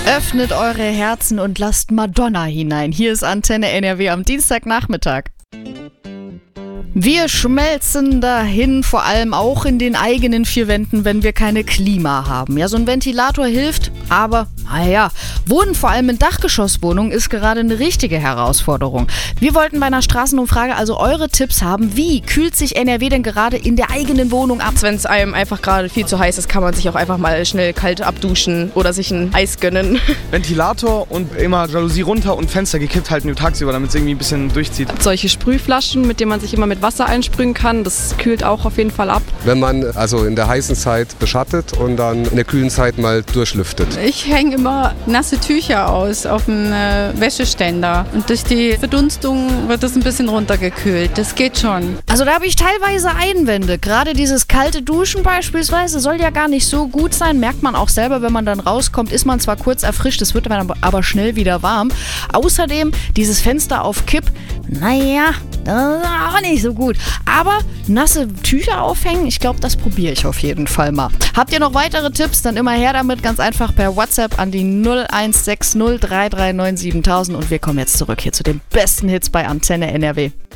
Öffnet eure Herzen und lasst Madonna hinein. Hier ist Antenne NRW am Dienstagnachmittag. Wir schmelzen dahin, vor allem auch in den eigenen vier Wänden, wenn wir keine Klima haben. Ja, so ein Ventilator hilft, aber naja, Wohnen vor allem in Dachgeschosswohnungen ist gerade eine richtige Herausforderung. Wir wollten bei einer Straßenumfrage also eure Tipps haben. Wie kühlt sich NRW denn gerade in der eigenen Wohnung ab? Wenn es einem einfach gerade viel zu heiß ist, kann man sich auch einfach mal schnell kalt abduschen oder sich ein Eis gönnen. Ventilator und immer Jalousie runter und Fenster gekippt halten tagsüber, damit es irgendwie ein bisschen durchzieht. Solche Sprühflaschen, mit denen man sich immer mit Wasser einsprühen kann, das kühlt auch auf jeden Fall ab. Wenn man also in der heißen Zeit beschattet und dann in der kühlen Zeit mal durchlüftet. Ich hänge immer nasse Tücher aus auf dem Wäscheständer und durch die Verdunstung wird das ein bisschen runtergekühlt. Das geht schon. Also da habe ich teilweise Einwände. Gerade dieses kalte Duschen beispielsweise soll ja gar nicht so gut sein. Merkt man auch selber, wenn man dann rauskommt, ist man zwar kurz erfrischt, es wird dann aber schnell wieder warm. Außerdem dieses Fenster auf Kipp, naja, das ist auch nicht so gut. Aber nasse Tücher aufhängen, ich glaube, das probiere ich auf jeden Fall mal. Habt ihr noch weitere Tipps? Dann immer her damit, ganz einfach per WhatsApp an die 0160 339 7000 und wir kommen jetzt zurück hier zu den besten Hits bei Antenne NRW.